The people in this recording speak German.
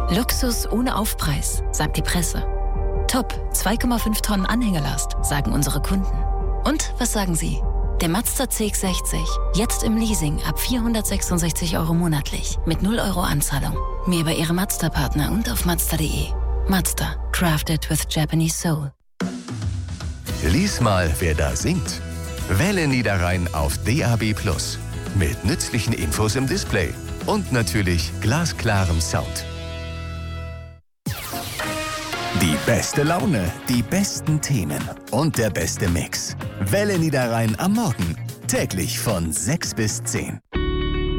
Luxus ohne Aufpreis, sagt die Presse. Top, 2,5 Tonnen Anhängelast, sagen unsere Kunden. Und was sagen Sie? Der Mazda CX-60, jetzt im Leasing ab 466 € monatlich, mit 0 € Anzahlung. Mehr bei Ihrem Mazda-Partner und auf Mazda.de. Mazda, crafted with Japanese soul. Lies mal, wer da singt. Welle Niederrhein auf DAB+. Mit nützlichen Infos im Display. Und natürlich glasklarem Sound. Die beste Laune, die besten Themen und der beste Mix. Welle Niederrhein am Morgen. Täglich von 6 bis 10.